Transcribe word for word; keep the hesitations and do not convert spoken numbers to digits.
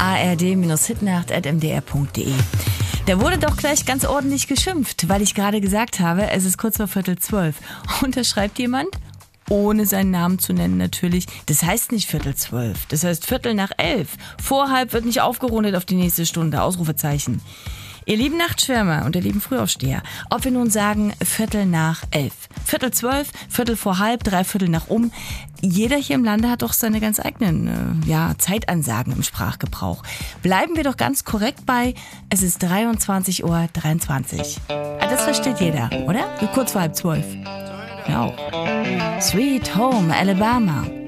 a r d Hitnacht at m d r punkt d e. Da wurde doch gleich ganz ordentlich geschimpft, weil ich gerade gesagt habe, es ist kurz vor Viertel zwölf. Und da schreibt jemand, ohne seinen Namen zu nennen natürlich, das heißt nicht Viertel zwölf, das heißt Viertel nach elf. Vor halb wird nicht aufgerundet auf die nächste Stunde, Ausrufezeichen. Ihr lieben Nachtschwärmer und ihr lieben Frühaufsteher, ob wir nun sagen Viertel nach elf, Viertel zwölf, Viertel vor halb, drei Viertel nach um, jeder hier im Lande hat doch seine ganz eigenen äh, ja, Zeitansagen im Sprachgebrauch. Bleiben wir doch ganz korrekt bei, es ist dreiundzwanzig Uhr dreiundzwanzig. Ah, das versteht jeder, oder? Kurz vor halb zwölf. Ja auch. Sweet Home Alabama.